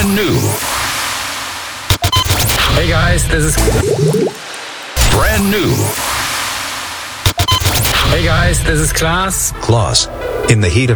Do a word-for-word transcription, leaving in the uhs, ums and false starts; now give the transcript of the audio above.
Brand new. Hey guys, this is brand new. Hey guys, this is Klaas. Klaas. In the heat of